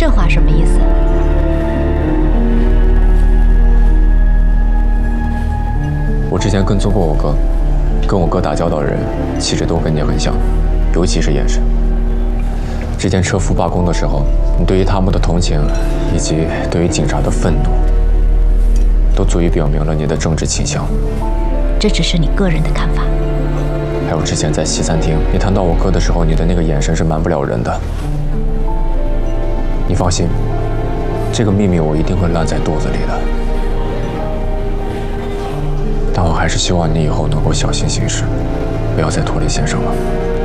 这话什么意思？ 我之前跟踪过我哥，跟我哥打交道的人气质都跟你很像，尤其是眼神。之前车夫罢工的时候，你对于他们的同情，以及对于警察的愤怒，都足以表明了你的政治倾向。 这只是你个人的看法。 还有之前在西餐厅，你谈到我哥的时候，你的那个眼神是瞒不了人的。你放心，这个秘密我一定会烂在肚子里的。但我还是希望你以后能够小心行事，不要再脱离先生了。